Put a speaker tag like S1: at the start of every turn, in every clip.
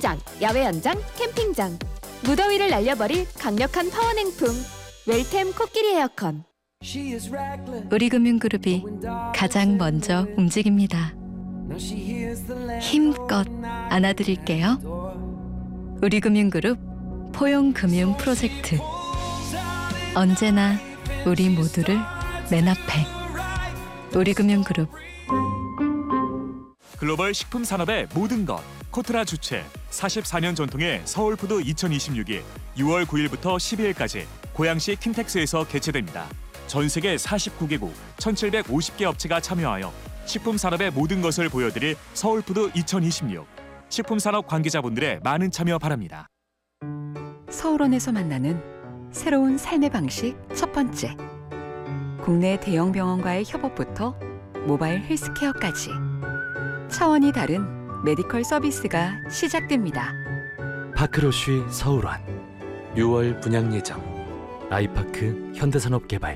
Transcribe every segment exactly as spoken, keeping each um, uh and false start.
S1: 수영장, 야외 연장, 캠핑장. 무더위를 날려버릴 강력한 파워냉풍. 웰템 코끼리 에어컨.
S2: 우리금융그룹이 가장 먼저 움직입니다. 힘껏 안아드릴게요. 우리금융그룹 포용금융 프로젝트. 언제나 우리 모두를 맨 앞에. 우리금융그룹.
S3: 글로벌 식품 산업의 모든 것. 코트라 주최 사십사 년 전통의 서울푸드 이천이십육이 유월 구일부터 십이일까지 고양시 킨텍스에서 개최됩니다. 전 세계 사십구 개국 천칠백오십 개 업체가 참여하여 식품 산업의 모든 것을 보여드릴 서울푸드 이천이십육. 식품 산업 관계자분들의 많은 참여 바랍니다.
S4: 서울원에서 만나는 새로운 삶의 방식 첫 번째. 국내 대형 병원과의 협업부터 모바일 헬스케어까지 차원이 다른 메디컬 서비스가 시작됩니다.
S5: 파크로쉬 서울원 유월 분양 예정. 아이파크 현대산업개발.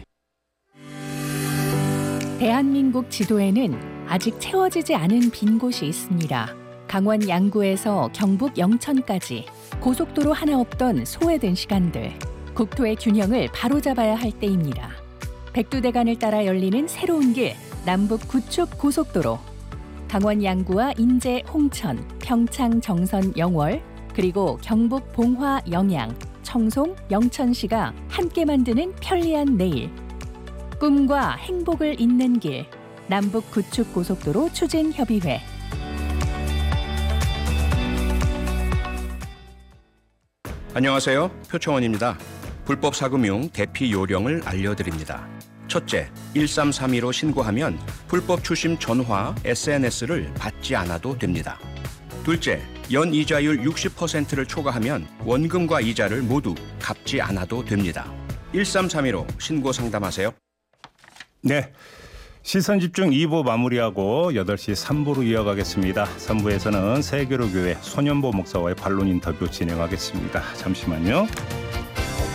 S6: 대한민국 지도에는 아직 채워지지 않은 빈 곳이 있습니다. 강원 양구에서 경북 영천까지 고속도로 하나 없던 소외된 시간들. 국토의 균형을 바로잡아야 할 때입니다. 백두대간을 따라 열리는 새로운 길, 남북 구축 고속도로. 강원 양구와 인제, 홍천, 평창, 정선, 영월, 그리고 경북 봉화, 영양, 청송, 영천시가 함께 만드는 편리한 내일. 꿈과 행복을 잇는 길, 남북 구축 고속도로 추진협의회.
S7: 안녕하세요. 표창원입니다. 불법 사금융 대피 요령을 알려드립니다. 첫째, 일삼삼이로 신고하면 불법 추심 전화, 에스엔에스를 받지 않아도 됩니다. 둘째, 연이자율 육십 퍼센트를 초과하면 원금과 이자를 모두 갚지 않아도 됩니다. 일삼삼이로 신고 상담하세요.
S8: 네, 시선집중 이 부 마무리하고 여덟 시 삼 부로 이어가겠습니다. 삼 부에서는 세계로교회 손연보 목사와의 반론 인터뷰 진행하겠습니다. 잠시만요.